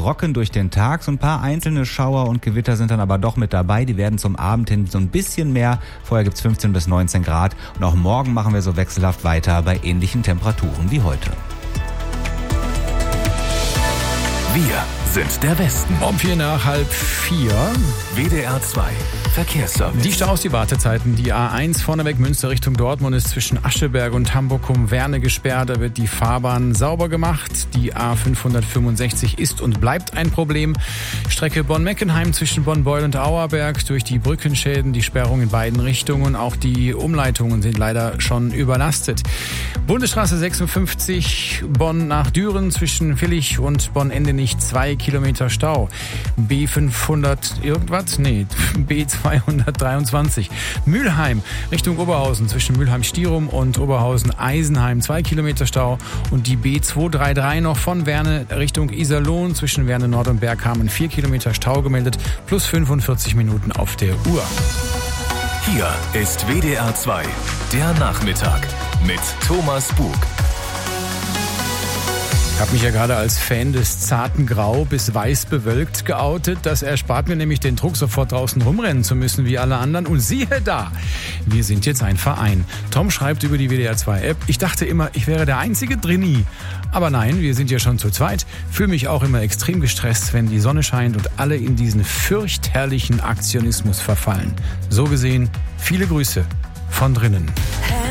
trocken durch den Tag. So ein paar einzelne Schauer und Gewitter sind dann aber doch mit dabei. Die werden zum Abend hin so ein bisschen mehr. Vorher gibt's 15 bis 19 Grad. Und auch morgen machen wir so wechselhaft weiter bei ähnlichen Temperaturen wie heute. Wir sind der Westen. Um 3:45. WDR 2 Verkehrsservice. Die Staus, die Wartezeiten. Die A1 vorneweg Münster Richtung Dortmund ist zwischen Ascheberg und Hamburg-Werne gesperrt. Da wird die Fahrbahn sauber gemacht. Die A565 ist und bleibt ein Problem. Strecke Bonn-Meckenheim zwischen Bonn-Beul und Auerberg durch die Brückenschäden, die Sperrung in beiden Richtungen. Auch die Umleitungen sind leider schon überlastet. Bundesstraße 56 Bonn nach Düren zwischen Villich und Bonn-Endenich 2 Kilometer Stau. B500 irgendwas? Nee, B223. Mülheim Richtung Oberhausen zwischen Mülheim-Stierum und Oberhausen-Eisenheim 2 Kilometer Stau. Und die B233 noch von Werne Richtung Iserlohn zwischen Werne Nord und Bergkamen 4 Kilometer Stau gemeldet, plus 45 Minuten auf der Uhr. Hier ist WDR 2, der Nachmittag mit Thomas Bug. Ich habe mich ja gerade als Fan des zarten Grau bis weiß bewölkt geoutet. Das erspart mir nämlich den Druck, sofort draußen rumrennen zu müssen wie alle anderen. Und siehe da, wir sind jetzt ein Verein. Tom schreibt über die WDR 2 App, ich dachte immer, ich wäre der einzige Drini. Aber nein, wir sind ja schon zu zweit. Fühle mich auch immer extrem gestresst, wenn die Sonne scheint und alle in diesen fürchterlichen Aktionismus verfallen. So gesehen, viele Grüße von drinnen.